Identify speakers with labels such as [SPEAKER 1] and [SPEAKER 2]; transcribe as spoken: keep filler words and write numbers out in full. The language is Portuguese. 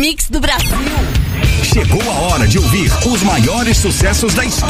[SPEAKER 1] mix do Brasil.
[SPEAKER 2] Chegou a hora de ouvir os maiores sucessos da história.